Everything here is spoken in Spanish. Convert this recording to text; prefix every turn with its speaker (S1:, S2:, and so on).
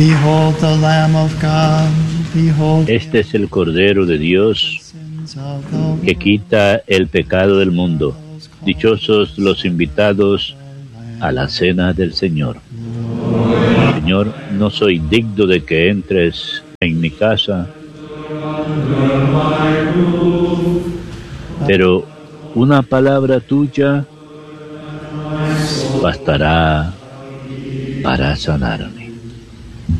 S1: Behold the Lamb of God. Behold
S2: Este es el Cordero de Dios que quita el pecado del mundo. Dichosos los invitados a la cena del Señor. Señor, no soy digno de que entres en mi casa, pero una palabra tuya bastará para sanarme.